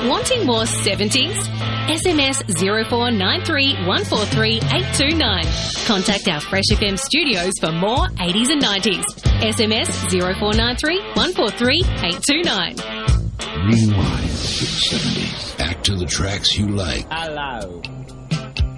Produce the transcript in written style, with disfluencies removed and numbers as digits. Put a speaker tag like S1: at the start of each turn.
S1: Wanting more 70s? SMS 0493 143 829. Contact our Fresh FM studios for more 80s and 90s. SMS 0493 143 829.
S2: Rewind to the 70s. Back to the tracks you like.
S3: Hello.